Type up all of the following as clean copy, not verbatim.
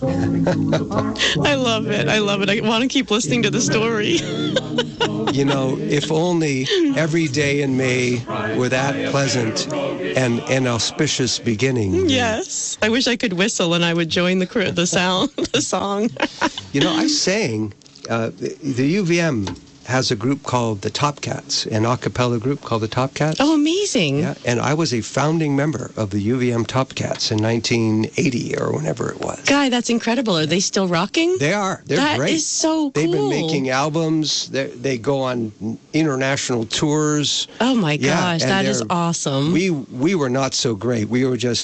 I love it. I love it. I want to keep listening to the story. You know, if only every day in May were that pleasant and an auspicious beginning. Yes. I wish I could whistle and I would join the sound, the song. You know, I sang, the UVM has a group called the Top Cats, an a cappella group called the Top Cats. Oh, amazing. Yeah, and I was a founding member of the UVM Top Cats in 1980 or whenever it was. Guy, that's incredible. Are they still rocking? They are. They're great. That is so cool. They've been making albums. They go on international tours. Oh, my gosh. That is awesome. We were not so great. We were just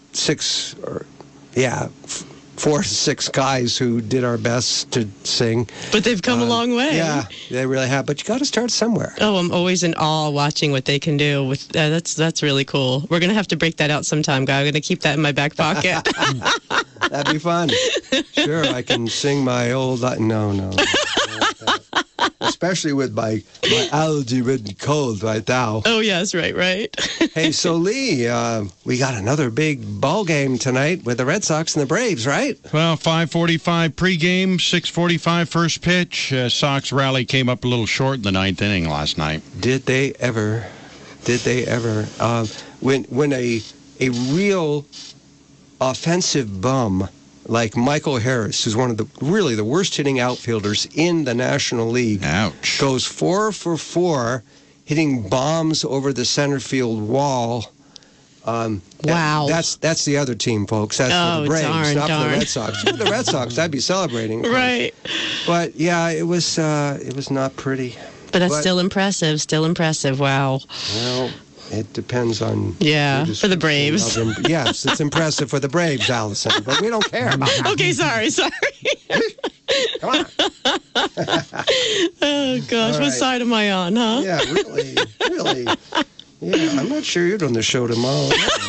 4 to 6 guys who did our best to sing. But they've come a long way. Yeah, they really have. But you got to start somewhere. Oh, I'm always in awe watching what they can do. With that's really cool. We're going to have to break that out sometime, Guy. I'm going to keep that in my back pocket. That'd be fun. Sure, I can sing my old... No. Especially with my allergy-ridden cold right now. Oh, yes, right. Hey, so Lee, we got another big ball game tonight with the Red Sox and the Braves, right? Well, 5:45 pregame, 6:45 first pitch. Sox rally came up a little short in the ninth inning last night. Did they ever? When a real offensive bum like Michael Harris, who's one of the worst hitting outfielders in the National League, Ouch. goes 4 for 4, hitting bombs over the center field wall. Wow. That's the other team, folks. That's for the Braves, not for the Red Sox. For the Red Sox, I'd be celebrating. Right. But yeah, it was not pretty. But that's still impressive. Still impressive. Wow. Well, it depends on... Yeah, for the Braves. Yes, it's impressive for the Braves, Allison, but we don't care about that. Okay, sorry. Come on. Oh, gosh. What side am I on, huh? Yeah, really. Yeah, I'm not sure you're doing the show tomorrow.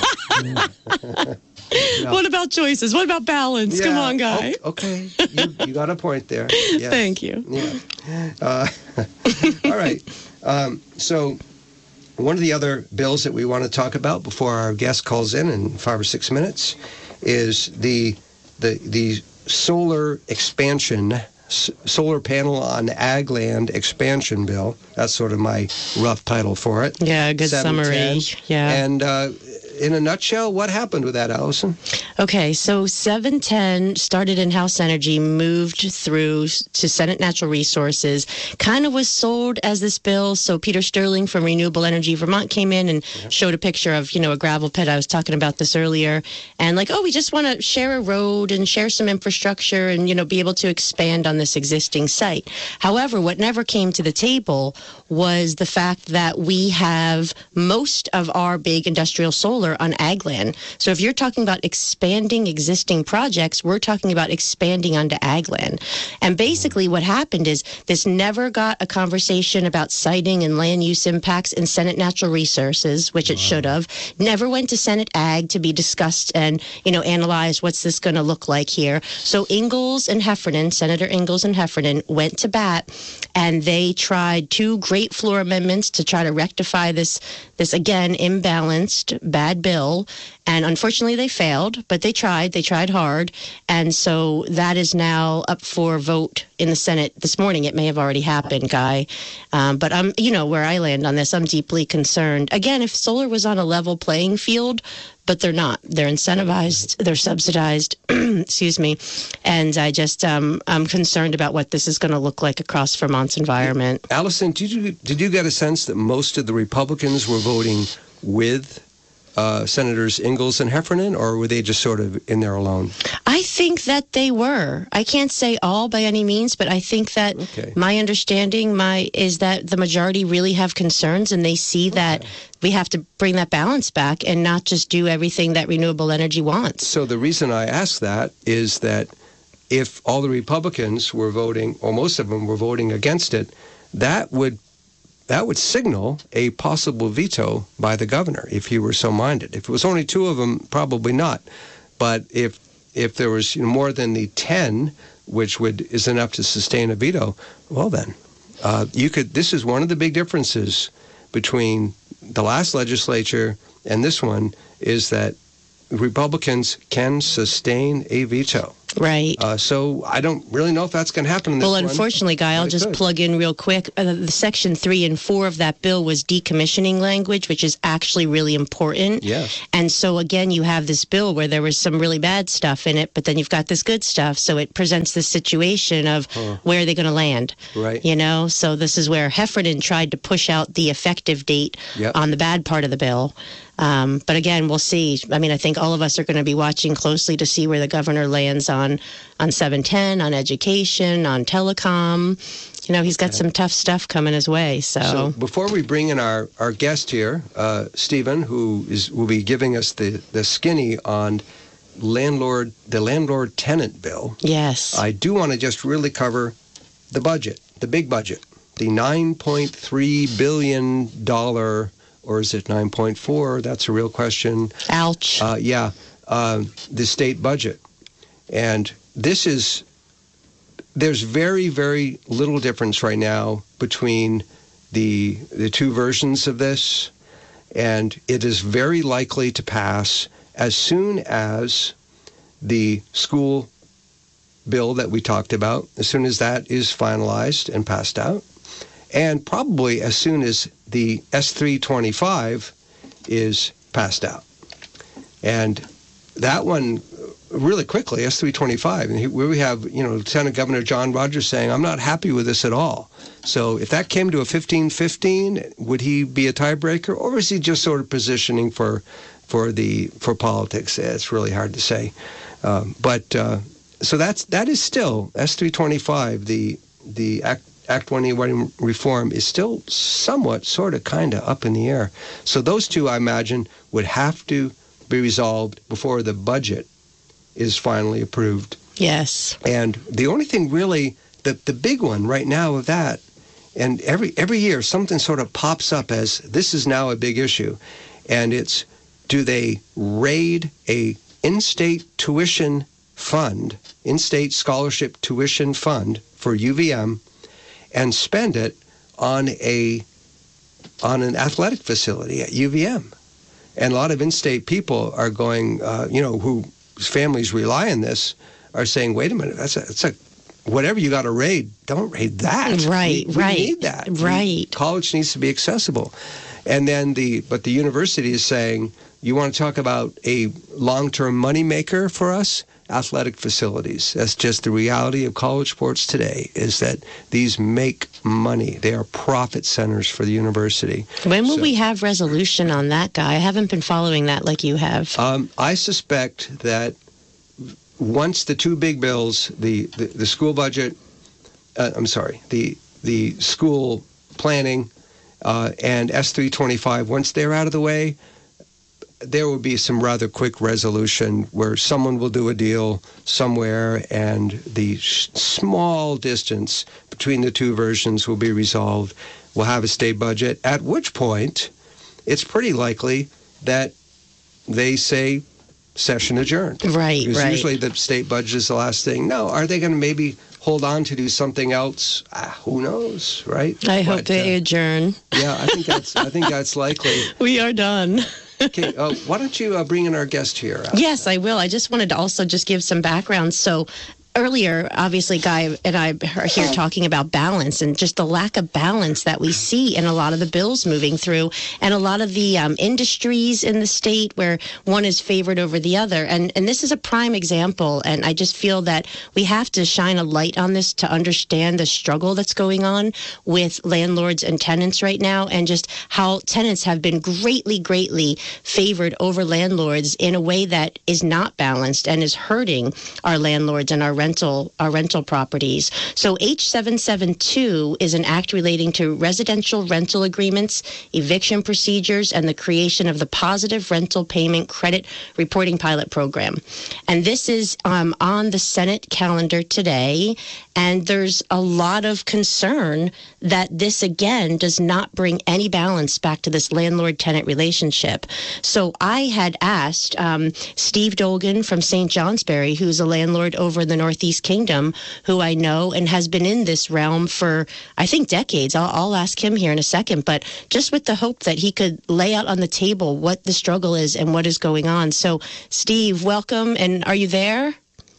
No. What about choices? What about balance? Yeah, Come on, Guy. Okay, you got a point there. Yes. Thank you. Yeah. All right. So one of the other bills that we want to talk about before our guest calls in 5 or 6 minutes is the solar expansion, solar panel on ag land expansion bill. That's sort of my rough title for it. Yeah, good summary. Yeah. And in a nutshell, what happened with that, Allison? Okay, so 710 started in House Energy, moved through to Senate Natural Resources, kind of was sold as this bill. So Peter Sterling from Renewable Energy Vermont came in and showed a picture of, a gravel pit. I was talking about this earlier. And we just want to share a road and share some infrastructure and, be able to expand on this existing site. However, what never came to the table was the fact that we have most of our big industrial solar on ag land. So if you're talking about expanding existing projects, we're talking about expanding onto ag land. And basically what happened is this never got a conversation about siting and land use impacts in Senate Natural Resources, which it should have. Never went to Senate Ag to be discussed and, analyzed what's this going to look like here. So Ingalls and Heffernan, Senator Ingalls and Heffernan, went to bat, and they tried 2 great floor amendments to try to rectify this again, imbalanced, bad bill. And unfortunately, they failed, but they tried hard. And so that is now up for vote in the Senate this morning. It may have already happened, Guy. But I'm, where I land on this, I'm deeply concerned. Again, if solar was on a level playing field, but they're not. They're incentivized. They're subsidized. Excuse me. And I just, I'm concerned about what this is going to look like across Vermont's environment. Allison, did you get a sense that most of the Republicans were voting with Senators Ingalls and Heffernan, or were they just sort of in there alone? I think that they were. I can't say all by any means, but I think that my understanding is that the majority really have concerns, and they see that we have to bring that balance back and not just do everything that renewable energy wants. So the reason I ask that is that if all the Republicans were voting, or most of them were voting against it, that would signal a possible veto by the governor if he were so minded. If it was only 2 of them, probably not. But if there was more than the 10, which is enough to sustain a veto, well then, this is one of the big differences between the last legislature and this one, is that Republicans can sustain a veto. Right. So I don't really know if that's going to happen in this Well, one. unfortunately, Guy, I'll just plug in real quick. The Section 3 and 4 of that bill was decommissioning language, which is actually really important. Yes. And so, again, you have this bill where there was some really bad stuff in it, but then you've got this good stuff. So it presents this situation of where are they going to land? Right. You know, so this is where Heffernan tried to push out the effective date on the bad part of the bill. But again, we'll see. I mean, I think all of us are going to be watching closely to see where the governor lands on 710, on education, on telecom. You know, he's got some tough stuff coming his way. So before we bring in our guest here, Stephen, who will be giving us the skinny on the landlord-tenant bill. Yes. I do want to just really cover the budget, the big budget, the $9.3 billion. Or is it 9.4? That's a real question. Ouch. The state budget. And there's very, very little difference right now between the two versions of this. And it is very likely to pass as soon as the school bill that we talked about, as soon as that is finalized and passed out. And probably as soon as the S325 is passed out. And that one, really quickly, S325, and where we have, Lieutenant Governor John Rogers saying, I'm not happy with this at all. So if that came to a 15-15, would he be a tiebreaker? Or is he just sort of positioning for politics? It's really hard to say. So that is still, S325, the Act 181 reform is still somewhat, sort of, kind of up in the air. So those two, I imagine, would have to be resolved before the budget is finally approved. Yes. And the only thing really, the big one right now of that, and every year something sort of pops up as this is now a big issue, and it's, do they raid a in-state tuition fund, in-state scholarship tuition fund for UVM, and spend it on an athletic facility at UVM? And a lot of in-state people are going, whose families rely on this, are saying, wait a minute, that's a whatever you got to raid, don't raid that. Right, we right. need that. Right. College needs to be accessible. And then but the university is saying, you want to talk about a long-term moneymaker for us? Athletic facilities. That's just the reality of college sports today, is that these make money. They are profit centers for the university. When will we have resolution on that, Guy? I haven't been following that like you have. I suspect that once the two big bills, the school budget, the school planning and S325, once they're out of the way, there will be some rather quick resolution where someone will do a deal somewhere and the small distance between the two versions will be resolved. We'll have a state budget, at which point it's pretty likely that they say session adjourned. Right, because right. usually the state budget is the last thing. No, are they going to maybe hold on to do something else? Who knows, right? I hope they adjourn. Yeah, I think that's likely. We are done. Okay, why don't you bring in our guest here? Yes, I will. I just wanted to also just give some background. So earlier, obviously, Guy and I are here talking about balance and just the lack of balance that we see in a lot of the bills moving through and a lot of the industries in the state where one is favored over the other. And this is a prime example. And I just feel that we have to shine a light on this to understand the struggle that's going on with landlords and tenants right now, and just how tenants have been greatly, greatly favored over landlords in a way that is not balanced and is hurting our landlords and our rental properties. So H772 is an act relating to residential rental agreements, eviction procedures, and the creation of the Positive Rental Payment Credit Reporting Pilot Program. And this is on the Senate calendar today. And there's a lot of concern that this, again, does not bring any balance back to this landlord-tenant relationship. So I had asked Steve Dolgan from St. Johnsbury, who's a landlord over in the Northeast Kingdom, who I know and has been in this realm for, I think, decades. I'll ask him here in a second, but just with the hope that he could lay out on the table what the struggle is and what is going on. So, Steve, welcome. And are you there?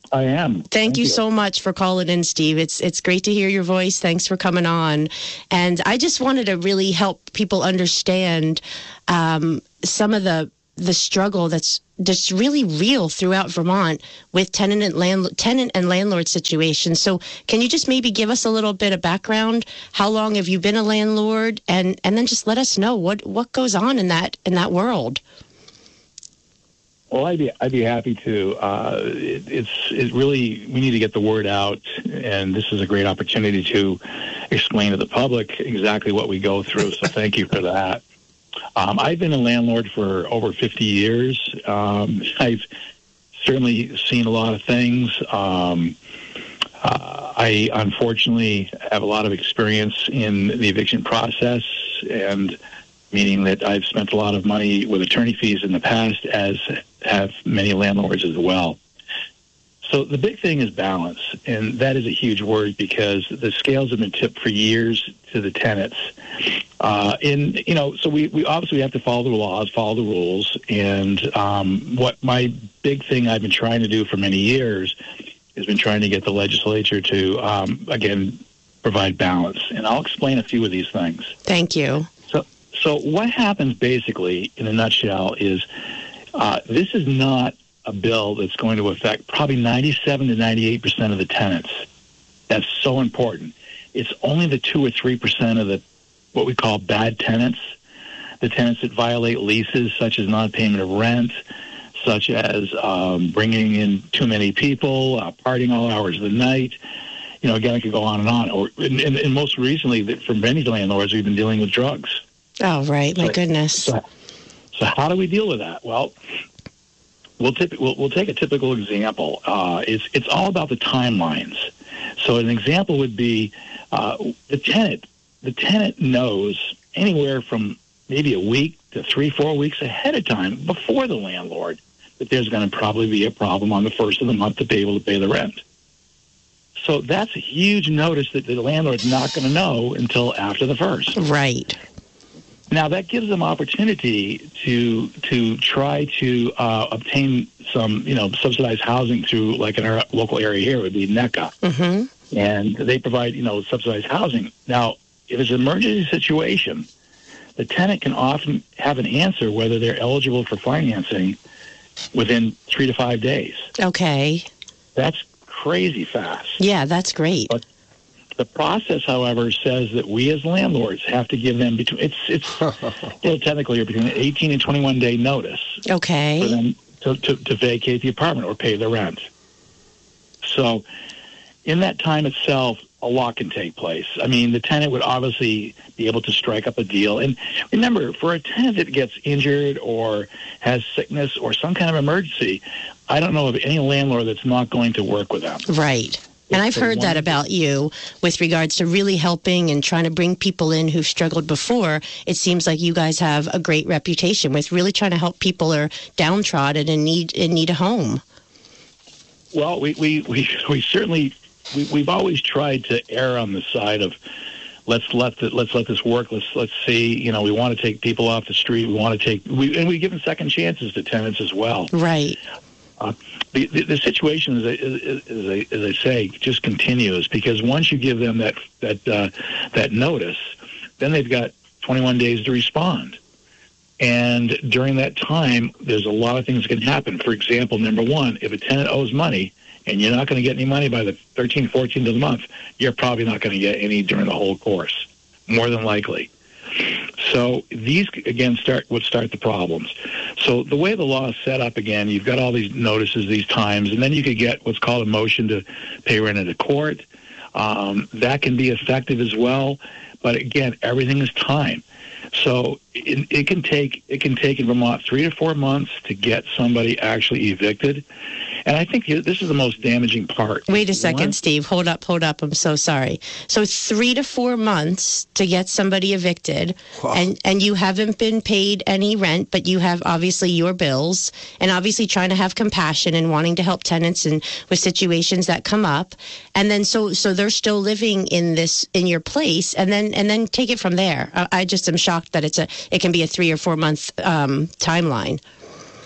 I am. Thank you so much for calling in, Steve. It's great to hear your voice. Thanks for coming on. And I just wanted to really help people understand some of the struggle that's really real throughout Vermont with tenant and landlord situations. So can you just maybe give us a little bit of background? How long have you been a landlord? And then just let us know what goes on in that world. Well, I'd be happy to. It really, we need to get the word out, and this is a great opportunity to explain to the public exactly what we go through. So thank you for that. I've been a landlord for over 50 years. I've certainly seen a lot of things. I unfortunately have a lot of experience in the eviction process, and meaning that I've spent a lot of money with attorney fees in the past, as have many landlords as well. So the big thing is balance, and that is a huge word because the scales have been tipped for years to the tenants. So we obviously have to follow the laws, follow the rules, and what my big thing I've been trying to do for many years has been trying to get the legislature to, again, provide balance. And I'll explain a few of these things. Thank you. So what happens basically, in a nutshell, is this is not a bill that's going to affect probably 97 to 98% of the tenants. That's so important. It's only the 2 or 3% of the what we call bad tenants, the tenants that violate leases, such as non-payment of rent, such as bringing in too many people, partying all hours of the night. Again, I could go on and on. And most recently, for many landlords, we've been dealing with drugs. Oh, right. My goodness. So how do we deal with that? Well, we'll take a typical example. It's all about the timelines. So an example would be the tenant. The tenant knows anywhere from maybe a week to 3-4 weeks ahead of time before the landlord that there's going to probably be a problem on the first of the month to be able to pay the rent. So that's a huge notice that the landlord's not going to know until after the first. Right. Now, that gives them opportunity to try to obtain some, subsidized housing through, like in our local area here, it would be NECA. Mm-hmm. And they provide, subsidized housing. Now, if it's an emergency situation, the tenant can often have an answer whether they're eligible for financing within 3 to 5 days. Okay. That's crazy fast. Yeah, that's great. But the process, however, says that we as landlords have to give them between technically between an 18 and 21 day notice. Okay. For them to vacate the apartment or pay the rent. So in that time itself, a lot can take place. I mean, the tenant would obviously be able to strike up a deal. And remember, for a tenant that gets injured or has sickness or some kind of emergency, I don't know of any landlord that's not going to work with them. Right. And I've heard that about you with regards to really helping and trying to bring people in who've struggled before. It seems like you guys have a great reputation with really trying to help people who are downtrodden and need a home. Well, we certainly we've always tried to err on the side of let's let this work. Let's see. We want to take people off the street. And we give them second chances to tenants as well. Right. The situation, as I say, just continues because once you give them that notice, then they've got 21 days to respond. And during that time, there's a lot of things that can happen. For example, number one, if a tenant owes money and you're not going to get any money by the 13th, 14th of the month, you're probably not going to get any during the whole course, more than likely. So these, again, would start the problems. So the way the law is set up, again, you've got all these notices, these times, and then you could get what's called a motion to pay rent into court. That can be effective as well. But again, everything is time. So it can take in Vermont 3 to 4 months to get somebody actually evicted. And I think this is the most damaging part. Wait a second, Steve. Hold up. I'm so sorry. So 3 to 4 months to get somebody evicted, wow. and you haven't been paid any rent, but you have obviously your bills, and obviously trying to have compassion and wanting to help tenants and with situations that come up. And then so they're still living in your place, and then take it from there. I just am shocked that it can be a 3 or 4 month timeline.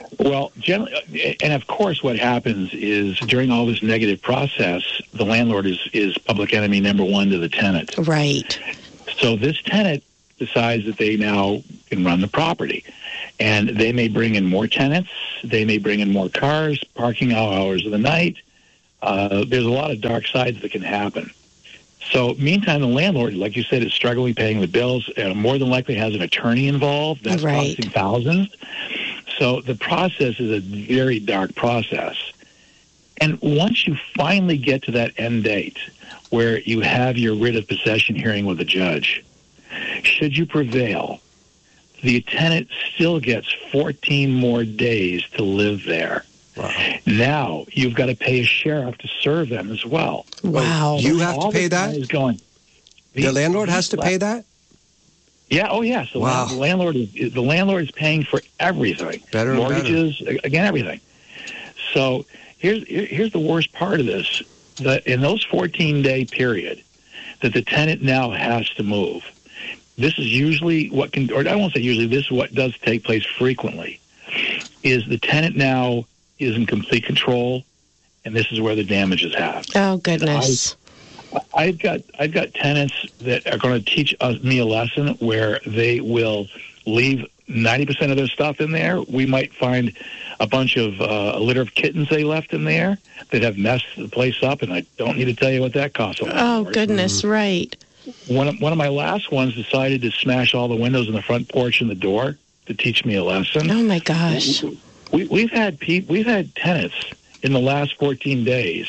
Well, generally, and of course, what happens is during all this negative process, the landlord is public enemy number one to the tenant. Right. So this tenant decides that they now can run the property. And they may bring in more tenants. They may bring in more cars, parking all hours of the night. There's a lot of dark sides that can happen. So meantime, the landlord, like you said, is struggling paying the bills. More than likely has an attorney involved. That's Right. costing thousands. So the process is a very dark process. And once you finally get to that end date where you have your writ of possession hearing with the judge, should you prevail, the tenant still gets 14 more days to live there. Wow. Now you've got to pay a sheriff to serve them as well. Wow. You have to All pay the that? time is going. The landlord has to pay that? Yeah. Oh, yes. Wow. The landlord is paying for everything. Better and mortgages, again, everything. So here's the worst part of this: that in those 14-day period, that the tenant now has to move. This is usually what can, or I won't say usually. This is what does take place frequently. Is the tenant now is in complete control, and this is where the damages happen. Oh, goodness. I've got tenants that are going to teach me a lesson where they will leave 90% of their stuff in there. We might find a bunch of a litter of kittens they left in there that have messed the place up, and I don't need to tell you what that costs. Oh, goodness, right. One of my last ones decided to smash all the windows in the front porch and the door to teach me a lesson. Oh, my gosh. We've had tenants in the last 14 days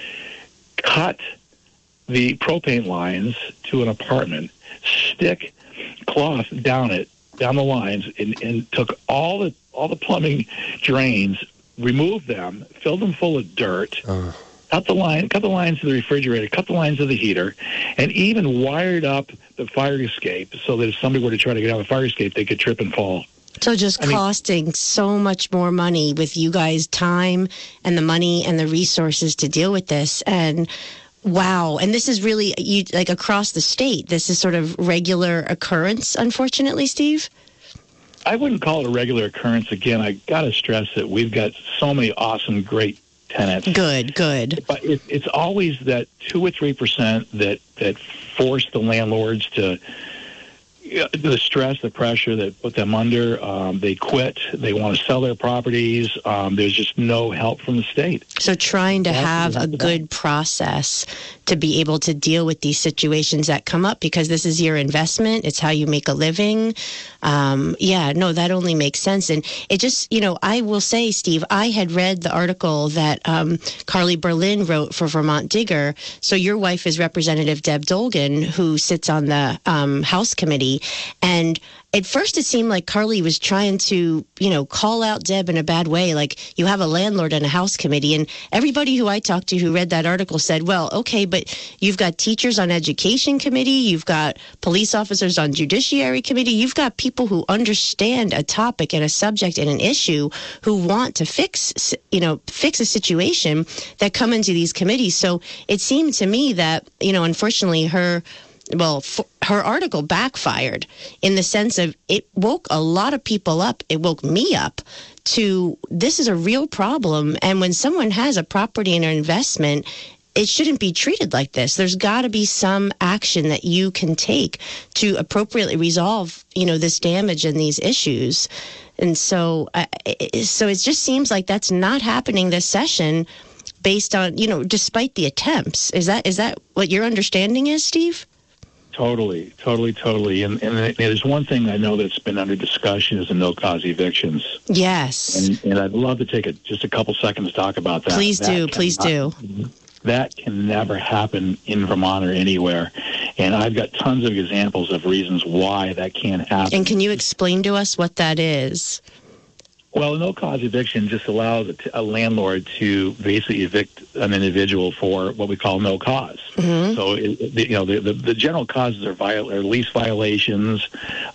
cut the propane lines to an apartment, stick cloth down the lines, and took all the plumbing drains, removed them, filled them full of dirt, cut the lines to the refrigerator, cut the lines to the heater, and even wired up the fire escape so that if somebody were to try to get out of the fire escape, they could trip and fall. So just costing so much more money with you guys' time and the money and the resources to deal with this. And wow. And this is really like across the state. This is sort of regular occurrence, unfortunately, Steve? I wouldn't call it a regular occurrence. Again, I got to stress that we've got so many awesome, great tenants. Good. But it's always that 2 or 3% that force the landlords to, the stress, the pressure that put them under. They quit. They want to sell their properties. There's just no help from the state. So trying to have a good process to be able to deal with these situations that come up, because this is your investment. It's how you make a living. That only makes sense. And it just, I will say, Steve, I had read the article that Carly Berlin wrote for Vermont Digger. So your wife is Representative Deb Dolgan, who sits on the House committee. And at first it seemed like Carly was trying to, call out Deb in a bad way. Like, you have a landlord and a House committee. And everybody who I talked to who read that article said, well, okay, but you've got teachers on education committee. You've got police officers on judiciary committee. You've got people who understand a topic and a subject and an issue who want to fix a situation that come into these committees. So it seemed to me that, unfortunately, her article backfired in the sense of it woke a lot of people up. It woke me up to this is a real problem. And when someone has a property and an investment, it shouldn't be treated like this. There's got to be some action that you can take to appropriately resolve, this damage and these issues. And so it just seems like that's not happening this session based on, despite the attempts. Is that what your understanding is, Steve? Totally. And there's one thing I know that's been under discussion is the no-cause evictions. Yes. And I'd love to take just a couple seconds to talk about that. Please do. That can never happen in Vermont or anywhere. And I've got tons of examples of reasons why that can't happen. And can you explain to us what that is? Well, a no-cause eviction just allows a landlord to basically evict an individual for what we call no cause. Mm-hmm. So, the general causes are lease violations.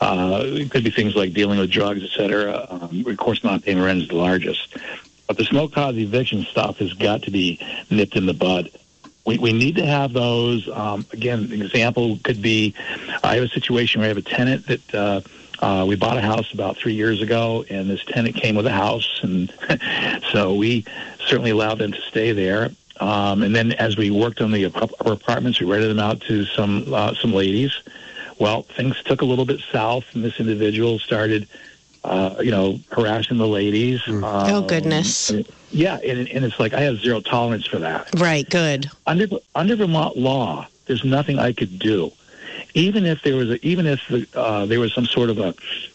It could be things like dealing with drugs, et cetera. Of course, non-payment rent is the largest. But this no-cause eviction stuff has got to be nipped in the bud. We need to have those. Again, an example could be I have a situation where I have a tenant that We bought a house about 3 years ago, and this tenant came with a house, and so we certainly allowed them to stay there. And then as we worked on the apartments, we rented them out to some ladies. Well, things took a little bit south, and this individual started, harassing the ladies. Oh, goodness. Yeah, and it's like I have zero tolerance for that. Right, good. Under Vermont law, there's nothing I could do. Even if there was there was some sort of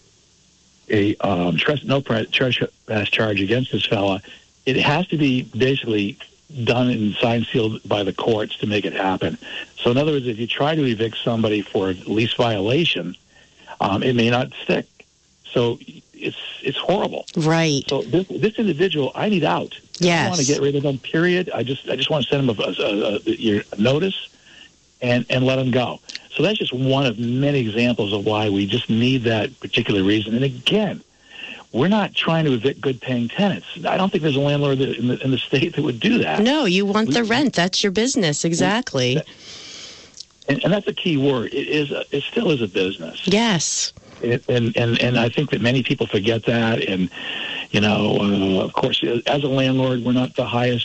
no trespass charge against this fella, it has to be basically done and signed, sealed by the courts to make it happen. So in other words, if you try to evict somebody for a lease violation, it may not stick. So it's horrible. Right. So this individual, I need out. Yes. I want to get rid of him, period. I just want to send him a notice and let him go. So that's just one of many examples of why we just need that particular reason. And again, we're not trying to evict good-paying tenants. I don't think there's a landlord in the state that would do that. No, you want the rent. That's your business, exactly. And that's a key word. It still is a business. Yes. And I think that many people forget that. And of course, as a landlord, we're not the highest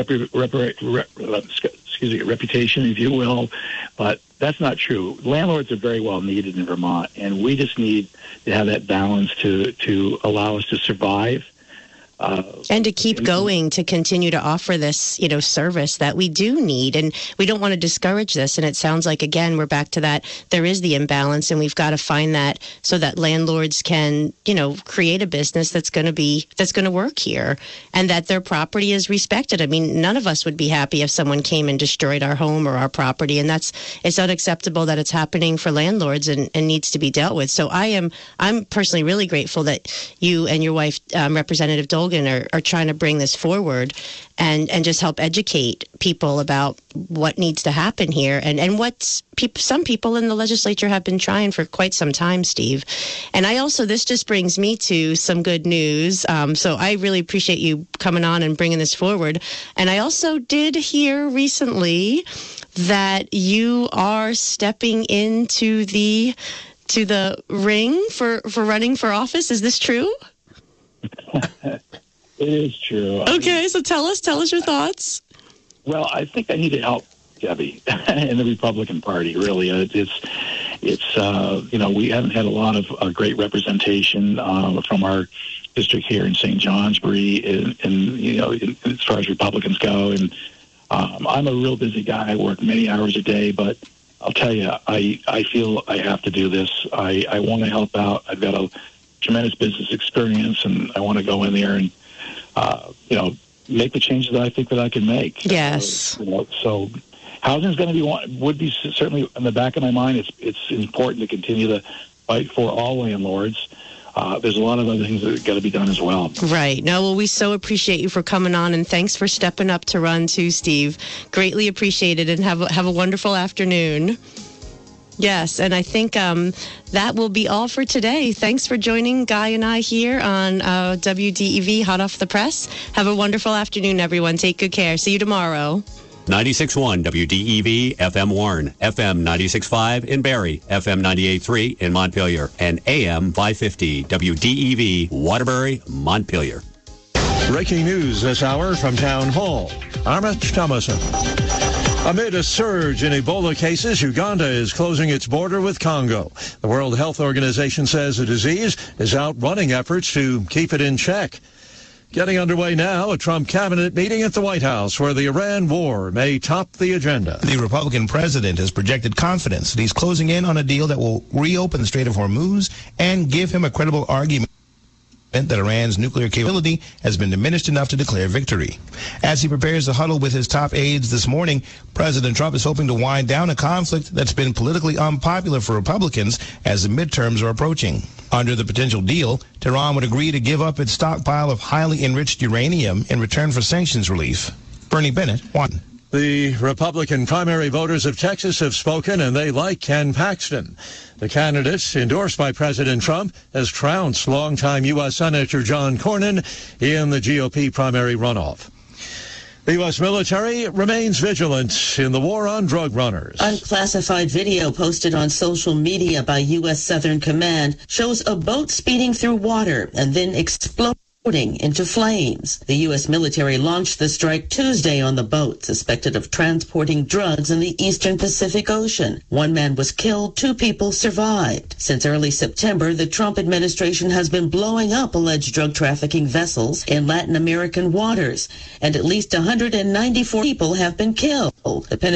reputation, if you will, but that's not true. Landlords are very well needed in Vermont, and we just need to have that balance to allow us to survive. And to keep going, to continue to offer this, service that we do need. And we don't want to discourage this. And it sounds like, again, we're back to that. There is the imbalance, and we've got to find that so that landlords can, create a business that's going to work here and that their property is respected. I mean, none of us would be happy if someone came and destroyed our home or our property. And it's unacceptable that it's happening for landlords and needs to be dealt with. So I'm personally really grateful that you and your wife, Representative Dolgan, are trying to bring this forward and just help educate people about what needs to happen here and what some people in the legislature have been trying for quite some time, Steve. And this just brings me to some good news. So I really appreciate you coming on and bringing this forward. And I also did hear recently that you are stepping into the ring for running for office. Is this true? It is true. Okay, so tell us your thoughts. Well, I think I need to help Debbie and the Republican Party. Really, it's we haven't had a lot of great representation from our district here in St. Johnsbury, and as far as Republicans go. And I'm a real busy guy. I work many hours a day, but I'll tell you, I feel I have to do this. I want to help out. I've got a tremendous business experience, and I want to go in there and make the changes that I think that I can make. Yes. So housing is going to would be certainly in the back of my mind. It's important to continue to fight for all landlords. There's a lot of other things that got to be done as well. Right. No, well, we so appreciate you for coming on, and thanks for stepping up to run too, Steve. Greatly appreciated, and have a wonderful afternoon. Yes, and I think that will be all for today. Thanks for joining Guy and I here on WDEV Hot Off the Press. Have a wonderful afternoon, everyone. Take good care. See you tomorrow. 96.1 WDEV FM Warren, FM 96.5 in Barrie, FM 98.3 in Montpelier, and AM 550 WDEV Waterbury, Montpelier. Breaking news this hour from Town Hall. Armit Thomason. Amid a surge in Ebola cases, Uganda is closing its border with Congo. The World Health Organization says the disease is outrunning efforts to keep it in check. Getting underway now, a Trump cabinet meeting at the White House where the Iran war may top the agenda. The Republican president has projected confidence that he's closing in on a deal that will reopen the Strait of Hormuz and give him a credible argument that Iran's nuclear capability has been diminished enough to declare victory. As he prepares to huddle with his top aides this morning, President Trump is hoping to wind down a conflict that's been politically unpopular for Republicans as the midterms are approaching. Under the potential deal, Tehran would agree to give up its stockpile of highly enriched uranium in return for sanctions relief. Bernie Bennett, Washington. The Republican primary voters of Texas have spoken, and they like Ken Paxton. The candidate, endorsed by President Trump, has trounced longtime U.S. Senator John Cornyn in the GOP primary runoff. The U.S. military remains vigilant in the war on drug runners. Unclassified video posted on social media by U.S. Southern Command shows a boat speeding through water and then exploding into flames. The U.S. military launched the strike Tuesday on the boat, suspected of transporting drugs in the eastern Pacific Ocean. One man was killed, 2 people survived. Since early September, the Trump administration has been blowing up alleged drug trafficking vessels in Latin American waters, and at least 194 people have been killed. The